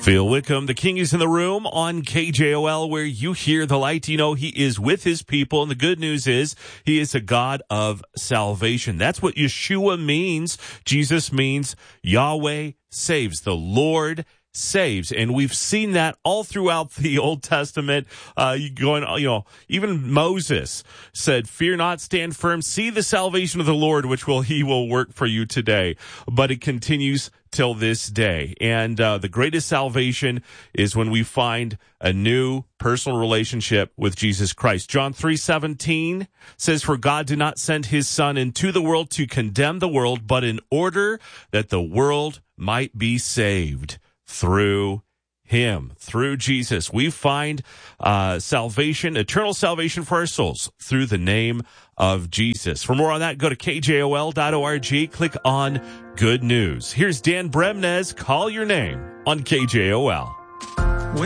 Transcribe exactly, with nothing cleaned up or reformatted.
Phil Wickham, the King is in the room on K J O L, where you hear the light. You know, he is with his people. And the good news is he is a God of salvation. That's what Yeshua means. Jesus means Yahweh saves. The Lord saves. And we've seen that all throughout the Old Testament. Uh, going, you know, even Moses said, "Fear not, stand firm, see the salvation of the Lord, which will he will work for you today." But it continues till this day. And uh, the greatest salvation is when we find a new personal relationship with Jesus Christ. John three seventeen says, "For God did not send his Son into the world to condemn the world, but in order that the world might be saved through him." Through Jesus, we find uh, salvation, eternal salvation for our souls through the name of Jesus. For more on that, go to K J O L dot org, click on Good News. Here's Dan Bremnes, Call Your Name on K J O L.